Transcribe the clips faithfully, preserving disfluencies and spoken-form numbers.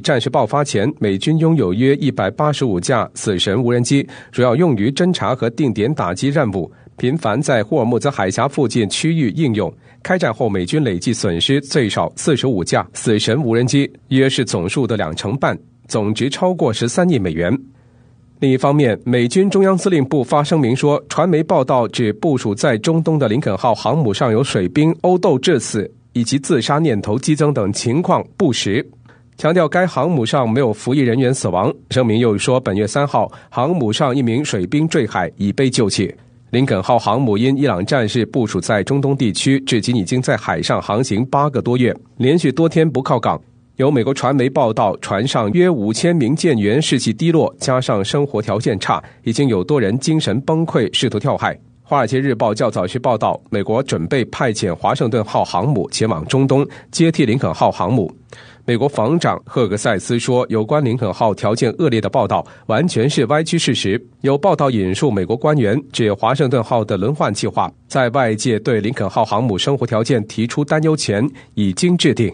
战事爆发前，美军拥有约一百八十五架死神无人机，主要用于侦察和定点打击任务，频繁在霍尔木兹海峡附近区域应用。开战后，美军累计损失最少四十五架死神无人机，约是总数的两成半，总值超过十三亿美元。另一方面，美军中央司令部发声明说，传媒报道指部署在中东的林肯号航母上有水兵殴斗致死以及自杀念头激增等情况不实，强调该航母上没有服役人员死亡。声明又说，本月三号，航母上一名水兵坠海，已被救起。林肯号航母因伊朗战事部署在中东地区，至今已经在海上航行八个多月，连续多天不靠港。有美国传媒报道，船上约五千名舰员士气低落，加上生活条件差，已经有多人精神崩溃，试图跳海。华尔街日报较早时报道，美国准备派遣华盛顿号航母前往中东，接替林肯号航母。美国防长赫格塞斯说，有关林肯号条件恶劣的报道完全是歪曲事实。有报道引述美国官员指，华盛顿号的轮换计划在外界对林肯号航母生活条件提出担忧前已经制定。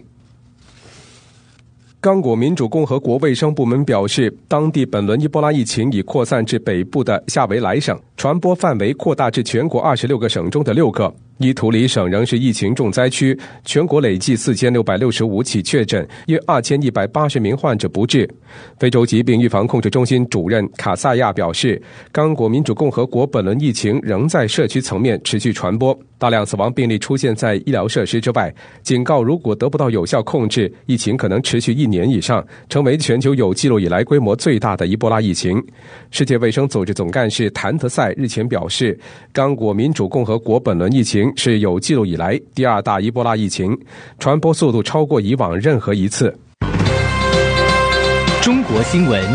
刚果民主共和国卫生部门表示，当地本轮伊波拉疫情已扩散至北部的夏维莱省，传播范围扩大至全国二十六个省中的六个。伊图里省仍是疫情重灾区，全国累计四千六百六十五起确诊，约二千一百八十名患者不治。非洲疾病预防控制中心主任卡萨亚表示，刚果民主共和国本轮疫情仍在社区层面持续传播，大量死亡病例出现在医疗设施之外，警告如果得不到有效控制，疫情可能持续一年以上，成为全球有记录以来规模最大的伊波拉疫情。世界卫生组织总干事谭德赛日前表示，刚果民主共和国本轮疫情是有记录以来第二大伊波拉疫情，传播速度超过以往任何一次。 中国新闻。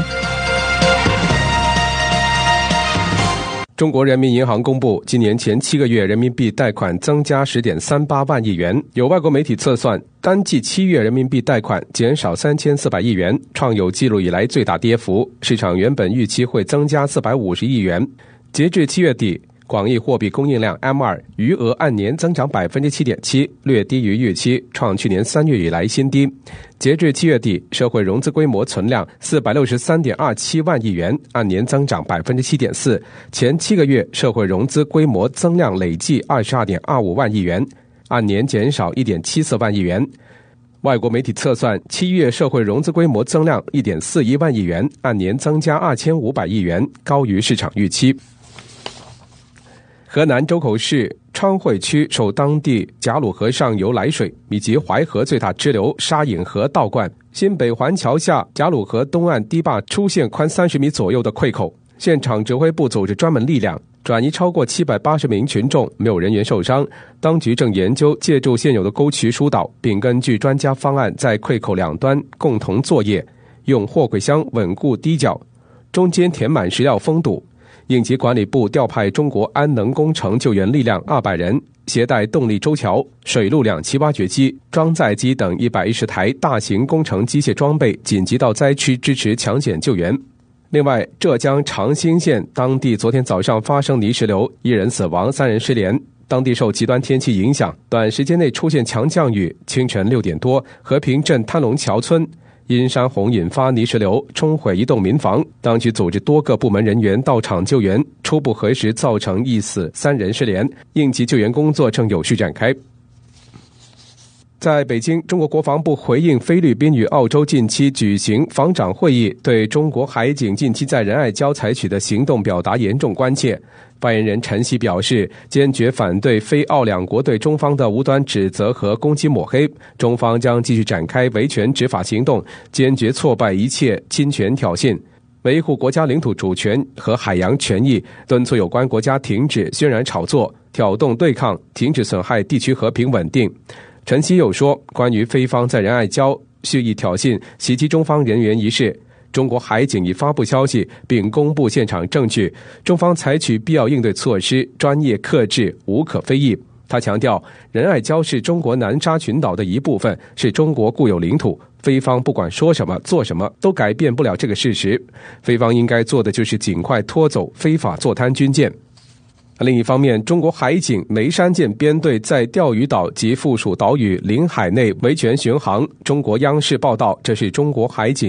中国人民银行公布，今年前七个月人民币贷款增加 十点三八万亿元。有外国媒体测算，单季七月人民币贷款减少三千四百亿元，创有记录以来最大跌幅。市场原本预期会增加四百五十亿元。截至七月底，广义货币供应量 M 二 余额按年增长 百分之七点七， 略低于预期，创去年三月以来新低。截至七月底，社会融资规模存量 四百六十三点二七万亿元，按年增长 百分之七点四。 前七个月社会融资规模增量累计 二十二点二五万亿元，按年减少 一点七四万亿元。外国媒体测算，七月社会融资规模增量 一点四一万亿元，按年增加二千五百亿元，高于市场预期。河南周口市昌惠区受当地贾鲁河上游来水以及淮河最大支流沙引河倒灌，新北环桥下贾鲁河东岸堤坝出现宽三十米左右的溃口。现场指挥部组织专门力量转移超过七百八十名群众，没有人员受伤。当局正研究借助现有的沟渠疏导，并根据专家方案在溃口两端共同作业，用货柜箱稳固堤角，中间填满石料封堵。应急管理部调派中国安能工程救援力量二百人，携带动力周桥、水陆两栖挖掘机、装载机等一百一十台大型工程机械装备，紧急到灾区支持抢险救援。另外，浙江长兴县当地昨天早上发生泥石流，一人死亡，三人失联。当地受极端天气影响，短时间内出现强降雨。清晨六点多，和平镇滩龙桥村因山洪引发泥石流，冲毁一栋民房，当局组织多个部门人员到场救援，初步核实造成一死三人失联，应急救援工作正有序展开。在北京，中国国防部回应菲律宾与澳洲近期举行防长会议，对中国海警近期在仁爱礁采取的行动表达严重关切。发言人陈希表示，坚决反对菲澳两国对中方的无端指责和攻击抹黑，中方将继续展开维权执法行动，坚决挫败一切侵权挑衅，维护国家领土主权和海洋权益，敦促有关国家停止渲染炒作、挑动对抗，停止损害地区和平稳定。陈希又说，关于菲方在仁爱礁蓄意挑衅、袭击中方人员一事，中国海警已发布消息并公布现场证据，中方采取必要应对措施，专业克制，无可非议。他强调，仁爱礁是中国南沙群岛的一部分，是中国固有领土，菲方不管说什么做什么都改变不了这个事实，菲方应该做的就是尽快拖走非法坐滩军舰。另一方面，中国海警梅山舰编队在钓鱼岛及附属岛屿领海内维权巡航。中国央视报道，这是中国海警